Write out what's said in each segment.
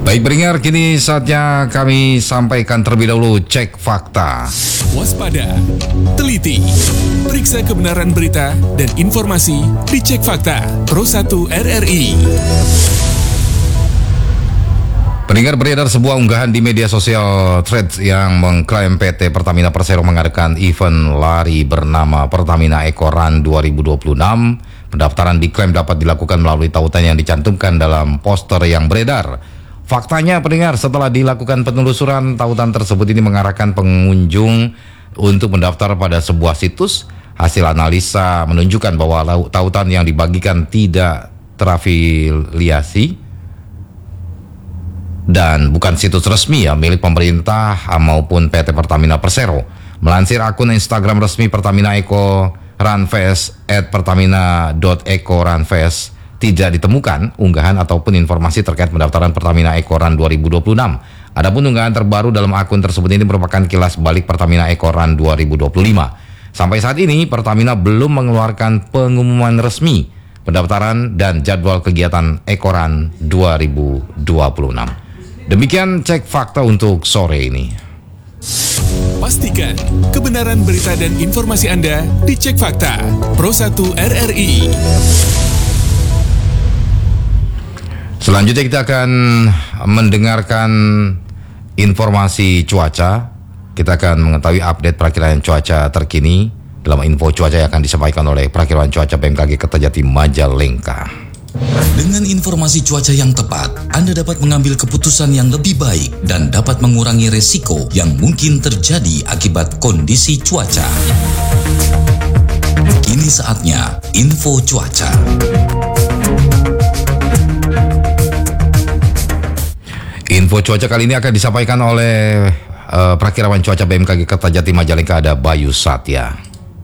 Baik pendengar, kini saatnya kami sampaikan terlebih dahulu cek fakta. Waspada, teliti, periksa kebenaran berita dan informasi di Cek Fakta Pro 1 RRI. Pendengar, beredar sebuah unggahan di media sosial Threads yang mengklaim PT Pertamina Persero mengadakan event lari bernama Pertamina Eco Run 2026. Pendaftaran diklaim dapat dilakukan melalui tautan yang dicantumkan dalam poster yang beredar. Faktanya pendengar, setelah dilakukan penelusuran, tautan tersebut ini mengarahkan pengunjung untuk mendaftar pada sebuah situs. Hasil analisa menunjukkan bahwa tautan yang dibagikan tidak terafiliasi dan bukan situs resmi milik pemerintah maupun PT Pertamina Persero. Melansir akun Instagram resmi Pertamina Eco Run Fest @pertamina.ecorunfest, tidak ditemukan unggahan ataupun informasi terkait pendaftaran Pertamina Eco Run 2026. Adapun unggahan terbaru dalam akun tersebut ini merupakan kilas balik Pertamina Eco Run 2025. Sampai saat ini Pertamina belum mengeluarkan pengumuman resmi pendaftaran dan jadwal kegiatan Eco Run 2026. Demikian cek fakta untuk sore ini. Pastikan kebenaran berita dan informasi Anda di Cek Fakta Pro 1 RRI. Selanjutnya kita akan mendengarkan informasi cuaca. Kita akan mengetahui update perakiraan cuaca terkini dalam info cuaca yang akan disampaikan oleh perakiraan cuaca BMKG Kertajati Majalengka. Dengan informasi cuaca yang tepat, Anda dapat mengambil keputusan yang lebih baik dan dapat mengurangi resiko yang mungkin terjadi akibat kondisi cuaca. Kini saatnya info cuaca. Info cuaca kali ini akan disampaikan oleh perakiraan cuaca BMKG Kertajati Majalengka, ada Bayu Satya.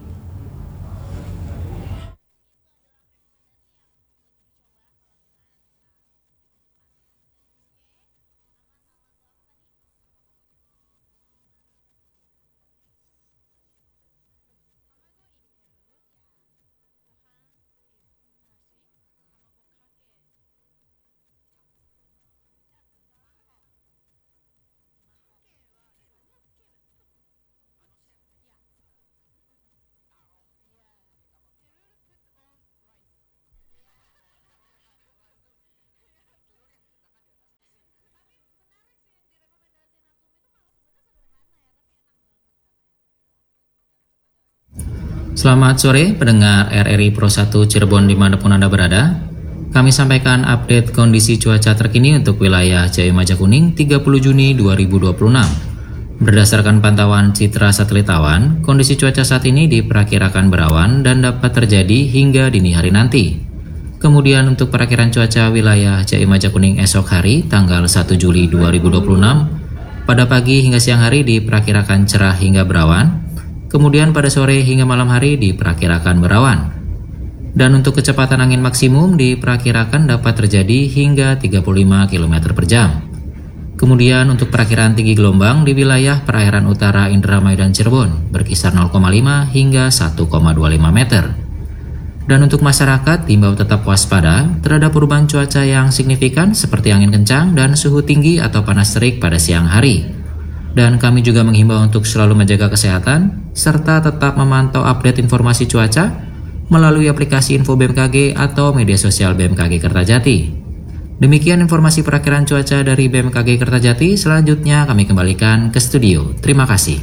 Selamat sore pendengar RRI Pro 1 Cirebon dimanapun Anda berada. Kami sampaikan update kondisi cuaca terkini untuk wilayah Jaya Majakuning 30 Juni 2026. Berdasarkan pantauan citra satelit awan, kondisi cuaca saat ini diperkirakan berawan dan dapat terjadi hingga dini hari nanti. Kemudian untuk perakiraan cuaca wilayah Jaya Majakuning esok hari tanggal 1 Juli 2026, pada pagi hingga siang hari diperkirakan cerah hingga berawan. Kemudian pada sore hingga malam hari diperkirakan berawan. Dan untuk kecepatan angin maksimum diperkirakan dapat terjadi hingga 35 km per jam. Kemudian untuk perakiraan tinggi gelombang di wilayah perairan utara Indramayu dan Cirebon berkisar 0,5 hingga 1,25 meter. Dan untuk masyarakat diimbau tetap waspada terhadap perubahan cuaca yang signifikan seperti angin kencang dan suhu tinggi atau panas terik pada siang hari. Dan kami juga menghimbau untuk selalu menjaga kesehatan, serta tetap memantau update informasi cuaca melalui aplikasi info BMKG atau media sosial BMKG Kertajati. Demikian informasi perakiraan cuaca dari BMKG Kertajati. Selanjutnya kami kembalikan ke studio. Terima kasih.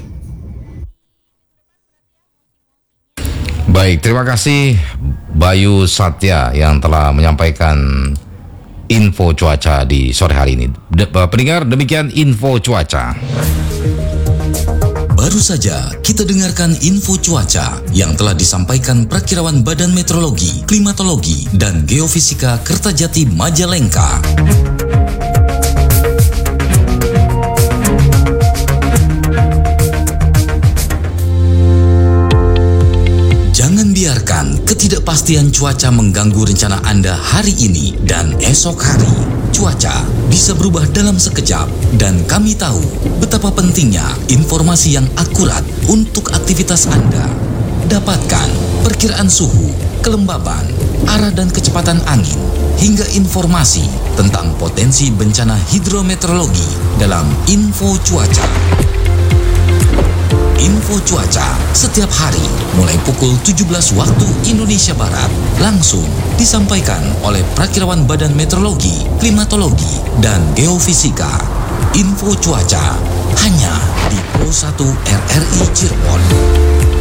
Baik, terima kasih Bayu Satya yang telah menyampaikan info cuaca di sore hari ini. Pendengar, demikian info cuaca. Baru saja kita dengarkan info cuaca yang telah disampaikan Perakiraan Badan Meteorologi, Klimatologi, dan Geofisika Kertajati Majalengka. Jangan biarkan ketidakpastian cuaca mengganggu rencana Anda hari ini dan esok hari. Cuaca bisa berubah dalam sekejap dan kami tahu betapa pentingnya informasi yang akurat untuk aktivitas Anda. Dapatkan perkiraan suhu, kelembaban, arah dan kecepatan angin, hingga informasi tentang potensi bencana hidrometeorologi dalam Info Cuaca. Info Cuaca setiap hari mulai pukul 17 waktu Indonesia Barat langsung disampaikan oleh Prakirawan Badan Meteorologi, Klimatologi, dan Geofisika. Info Cuaca hanya di Pro 1 RRI Cirebon.